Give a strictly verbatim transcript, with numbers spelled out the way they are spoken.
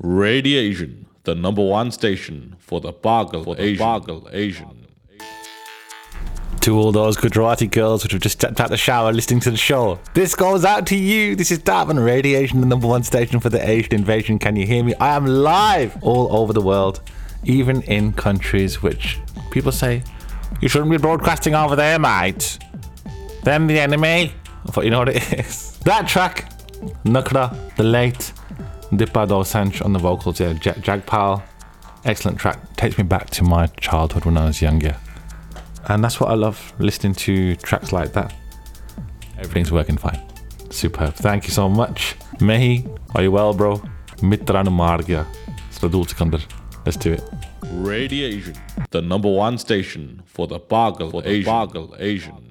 Radiation, the number one station for the Bargal for the Asian. Bargal Asian. To all those Gujarati girls which have just stepped out the shower listening to the show, this goes out to you. This is Darwin Radiation, the number one station for the Asian invasion. Can you hear me? I am live all over the world, even in countries which people say, you shouldn't be broadcasting over there, mate. Them the enemy. I thought you know what it is. That track, Nukra, the late Dipa Dosanjh on the vocals, yeah, Jag- Jagpal. Excellent track. Takes me back to my childhood when I was younger. And that's what I love, listening to tracks like that. Everything's working fine. Superb. Thank you so much. Mehi, are you well, bro? Mitranu Margya. Let's do it. Radiation, the number one station for the Bargal for the Asian. Bargal Asian.